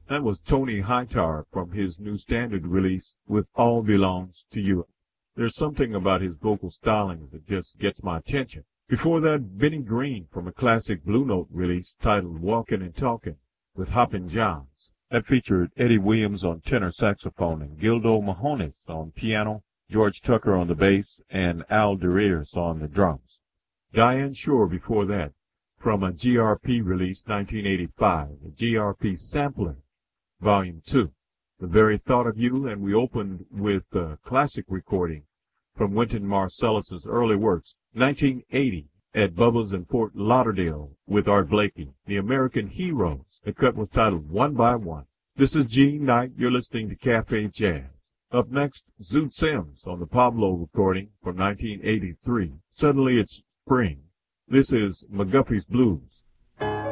That was Tony Hightower from his new standard release with All Belongs to You. There's something about his vocal stylings that just gets my attention. Before that, Benny Green from a classic Blue Note release titled Walkin' and Talkin' with Hoppin' Johns. That featured Eddie Williams on tenor saxophone and Gildo Mahones on piano, George Tucker on the bass, and Al DeReers on the drums. Diane Shore before that, from a GRP release 1985, the GRP Sampler, Volume 2, The Very Thought of You, and we opened with a classic recording from Wynton Marsalis's early works, 1980, at Bubba's in Fort Lauderdale with Art Blakey, The American Heroes. The cut was titled One by One. This is Gene Knight. You're listening to Cafe Jazz. Up next, Zoot Sims on the Pablo recording from 1983. Suddenly It's Spring. This is McGuffey's Blues.